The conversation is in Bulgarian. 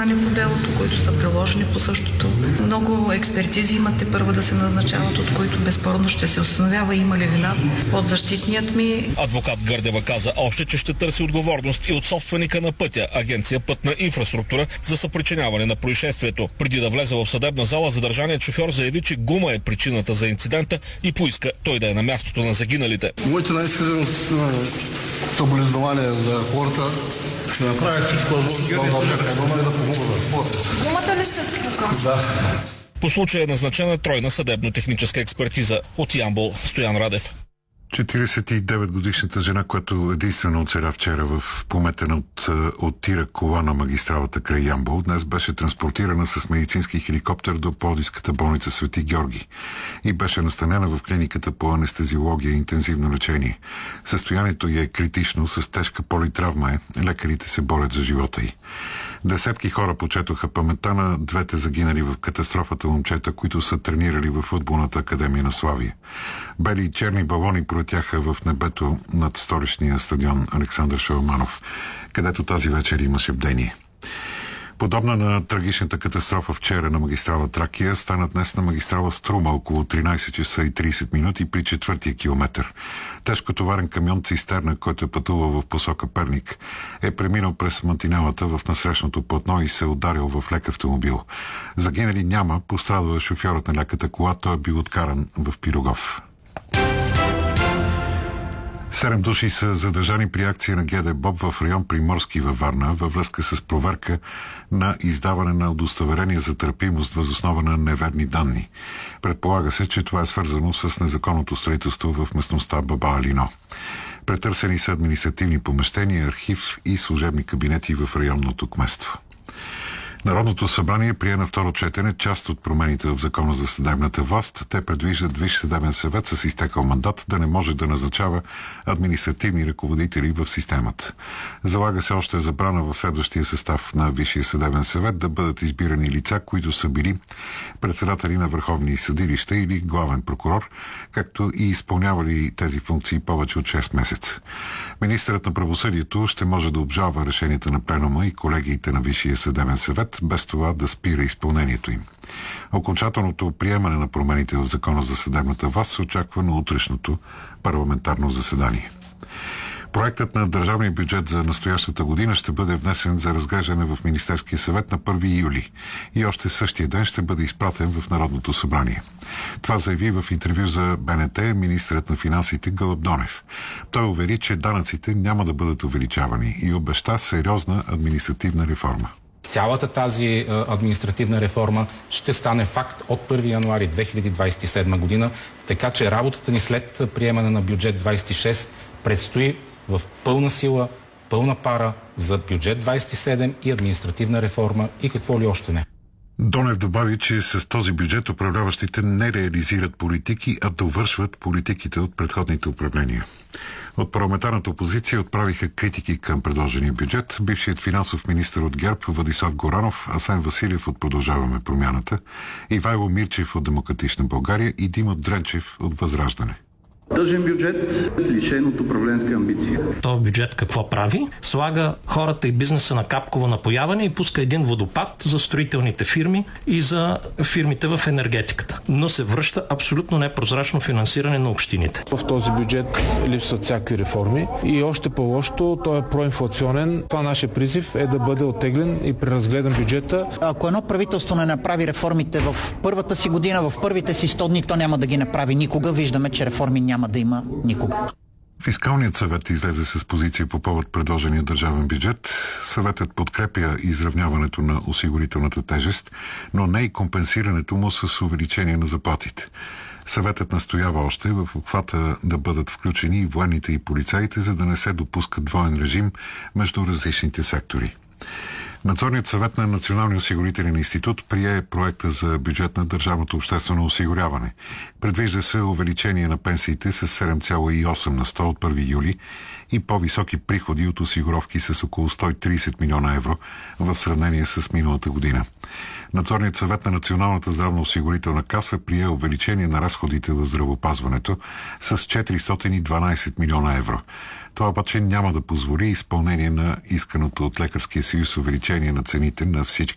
обвиняеми по делото, които са приложени по същото. Много експертизи имате първо да се назначават, от които безспорно ще се установява има ли вина от защитният ми. Адвокат Гърдева каза още, че ще търси отговорност и от собственика на пътя, агенция Пътна инфраструктура, за съпричиняване на происшествието. Преди да влезе в съдебна зала, задържаният шофьор заяви, че гума е причината за инцидента и поиска той да е на мястото на загиналите. Моите най-искрени съболезнования за хората. Да направя всичко възможно и да помогна. Гумата ли се спука? Да. По случая е назначена тройна съдебно-техническа експертиза. От Ямбол, Стоян Радев. 49-годишната жена, която единствено оцеля вчера в пометена от тира кола на магистралата край Ямбол, днес беше транспортирана с медицински хеликоптер до Пловдивската болница Свети Георги и беше настанена в клиниката по анестезиология и интензивно лечение. Състоянието й е критично, с тежка политравма е. Лекарите се борят за живота й. Десетки хора почетоха паметта на двете загинали в катастрофата момчета, които са тренирали в футболната академия на Славия. Бели и черни балони пролетяха в небето над столичния стадион Александър Шаламанов, където тази вечер имаше бдение. Подобна на трагичната катастрофа вчера на магистрала Тракия, стана днес на магистрала Струма около 13 часа и 30 минути при четвъртия километър. Тежкотоварен камион цистерна, който е пътувал в посока Перник, е преминал през мантинелата в насрещното платно и се е ударил в лек автомобил. Загинали няма, пострадал е шофьорът на леката кола, той е бил откаран в Пирогов. 7 души са задържани при акция на ГД БОП в район Приморски във Варна във връзка с проверка на издаване на удостоверение за търпимост въз основа на неверни данни. Предполага се, че това е свързано с незаконното строителство в местността Баба Алино. Претърсени са административни помещения, архив и служебни кабинети в районното кметство. Народното събрание прие на второ четене част от промените в Закона за съдебната власт. Те предвиждат Висш съдебен съвет с изтекал мандат да не може да назначава административни ръководители в системата. Залага се още забрана в следващия състав на Висшия съдебен съвет да бъдат избирани лица, които са били председатели на върховни съдилища или главен прокурор, както и изпълнявали тези функции повече от 6 месеца. Министърът на правосъдието ще може да обжалва решенията на пленума и колегиите на Висшия съдебен съвет, без това да спира изпълнението им. Окончателното приемане на промените в Закона за съдебната власт се очаква на утрешното парламентарно заседание. Проектът на държавния бюджет за настоящата година ще бъде внесен за разглеждане в Министерския съвет на 1 юли и още същия ден ще бъде изпратен в Народното събрание. Това заяви в интервю за БНТ министърът на финансите Гълъб Донев. Той увери, че данъците няма да бъдат увеличавани и обеща сериозна административна реформа. Цялата тази административна реформа ще стане факт от 1 януари 2027 година, така че работата ни след приемане на бюджет 26 предстои в пълна сила, пълна пара за бюджет 27 и административна реформа и какво ли още не. Донев добави, че с този бюджет управляващите не реализират политики, а довършват политиките от предходните управления. От парламентарната опозиция отправиха критики към предложения бюджет. Бившият финансов министър от ГЕРБ Владислав Горанов, Асен Василев от Продължаваме промяната, Ивайло Мирчев от Демократична България и Димът Дренчев от Възраждане. Тъжен бюджет, лишен от управленска амбиция. Този бюджет какво прави? Слага хората и бизнеса на капково напояване и пуска един водопад за строителните фирми и за фирмите в енергетиката. Но се връща абсолютно непрозрачно финансиране на общините. В този бюджет липсват всякакви реформи и още по-лошото, той е проинфлационен. Това нашия призив е да бъде оттеглен и преразгледан бюджета. Ако едно правителство не направи реформите в първата си година, в първите си 100 дни, то няма да ги направи никога. Виждаме, че реформи няма да има никога. Фискалният съвет излезе с позиция по повод предложения държавен бюджет. Съветът подкрепя изравняването на осигурителната тежест, но не и компенсирането му с увеличение на заплатите. Съветът настоява още в обхвата да бъдат включени и военните и полицаите, за да не се допуска двоен режим между различните сектори. Надзорният съвет на Националния осигурителен институт прие проекта за бюджет на държавното обществено осигуряване. Предвижда се увеличение на пенсиите с 7,8 на 100 от 1 юли и по-високи приходи от осигуровки с около 130 милиона евро в сравнение с миналата година. Надзорният съвет на Националната здравноосигурителна каса прие увеличение на разходите в здравеопазването с 412 милиона евро. Това обаче няма да позволи изпълнение на исканото от Лекарския съюз увеличение на цените на всички